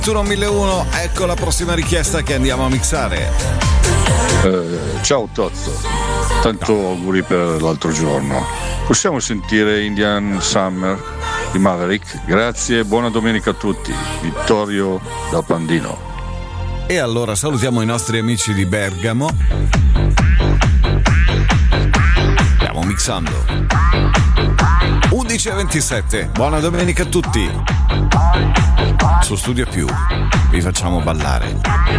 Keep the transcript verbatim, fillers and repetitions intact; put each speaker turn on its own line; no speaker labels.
mille uno, ecco la prossima richiesta che andiamo a mixare.
Eh, ciao Tozzo, tanto auguri per l'altro giorno. Possiamo sentire Indian Summer di Maverick? Grazie, buona domenica a tutti. Vittorio da Pandino.
E allora salutiamo i nostri amici di Bergamo. Stiamo mixando. undici e ventisette, buona domenica a tutti. Su Studio Più vi facciamo ballare.